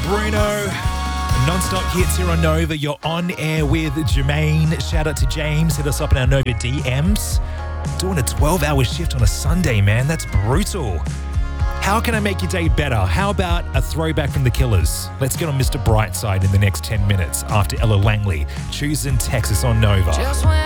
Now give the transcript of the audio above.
Bruno. Non-stop hits here on Nova. You're on air with Jermaine. Shout out to James. Hit us up in our Nova DMs. Doing a 12-hour shift on a Sunday, man. That's brutal. How can I make your day better? How about a throwback from the Killers? Let's get on Mr. Brightside in the next 10 minutes after Ella Langley. Choosing Texas on Nova.